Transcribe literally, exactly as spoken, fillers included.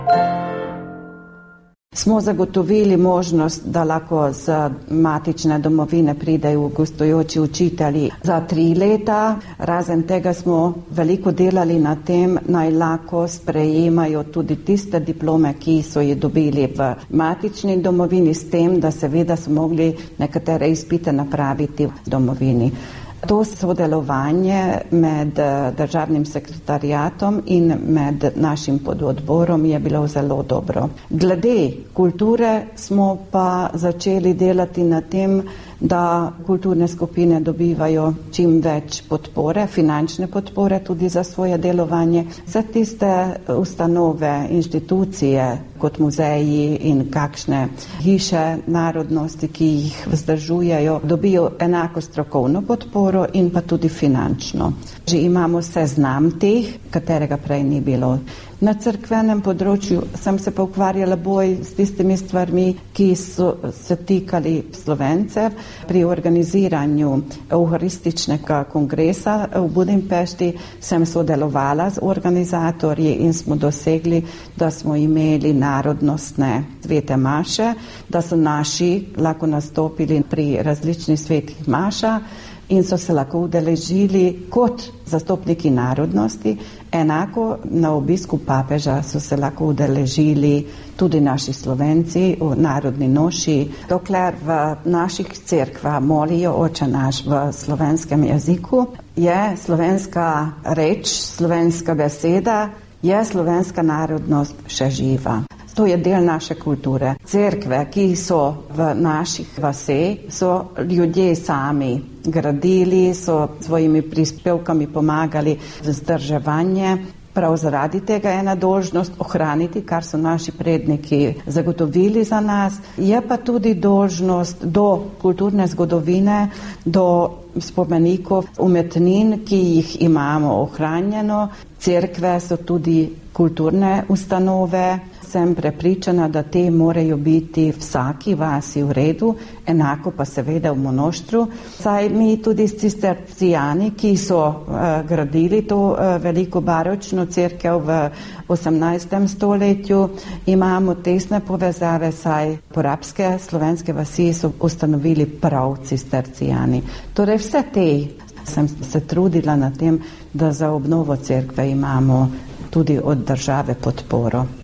Smo zagotovili možnost, da lahko z matične domovine pridejo gostujoči učitelji za tri leta. Razen tega smo veliko delali na tem, naj lahko sprejemajo tudi tiste diplome, ki so jih dobili v matični domovini, s tem, da seveda so mogli nekatere izpite napraviti v domovini. To sodelovanje med državnim sekretariatom in med našim pododborom je bilo zelo dobro. Glede kulture smo pa začeli delati na tem, da kulturne skupine dobivajo čim več podpore, finančne podpore tudi za svoje delovanje. Za tiste ustanove, inštitucije kot muzeji in kakšne hiše narodnosti, ki jih vzdržujejo, dobijo enako strokovno podporo in pa tudi finančno. Že imamo seznam teh, katerega prej ni bilo. Na cerkvenem področju sem se pa ukvarjala bolj s tistimi stvarmi, ki so se tikali Slovencev. Pri organiziranju euharističnega kongresa v Budimpešti sem sodelovala z organizatorji in smo dosegli, da smo imeli narodnostne svete maše, da so naši lahko nastopili pri različnih svetih mašah in so se lahko udeležili kot zastopniki narodnosti. Enako na obisku papeža so se lahko udeležili tudi naši Slovenci v narodni noši. Dokler v naših cerkvah molijo Oče naš v slovenskem jeziku, je slovenska reč, slovenska beseda, je slovenska narodnost še živa. To je del naše kulture. Cerkve, ki so v naših vaseh, so ljudje sami gradili, so svojimi prispevkami pomagali v vzdrževanje. Prav zaradi tega je ena dolžnost ohraniti, kar so naši predniki zagotovili za nas. Je pa tudi dolžnost do kulturne zgodovine, do spomenikov, umetnin, ki jih imamo ohranjeno. Cerkve so tudi kulturne ustanove. Sem prepričana, da te morajo biti vsaki vasi v redu, enako pa seveda v monaštru. Saj mi tudi cistercijani, ki so uh, gradili to uh, veliko baročno cerkev v osemnajstem stoletju, imamo tesne povezave, saj porabske slovenske vasi so ustanovili prav cistercijani. Torej vse te sem se trudila na tem, da za obnovo cerkve imamo tudi od države podporo.